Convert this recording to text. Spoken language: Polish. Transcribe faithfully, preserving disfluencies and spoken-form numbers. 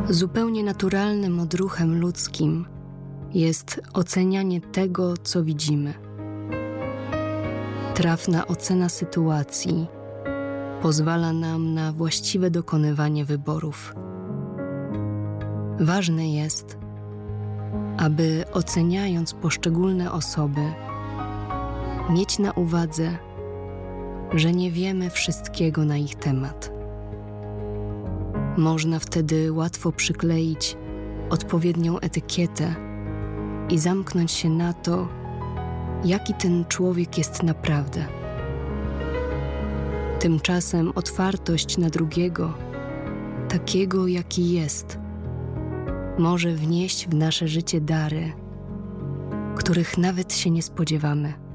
Zupełnie naturalnym odruchem ludzkim jest ocenianie tego, co widzimy. Trafna ocena sytuacji pozwala nam na właściwe dokonywanie wyborów. Ważne jest, aby oceniając poszczególne osoby, mieć na uwadze, że nie wiemy wszystkiego na ich temat. Można wtedy łatwo przykleić odpowiednią etykietę i zamknąć się na to, jaki ten człowiek jest naprawdę. Tymczasem otwartość na drugiego, takiego jaki jest, może wnieść w nasze życie dary, których nawet się nie spodziewamy.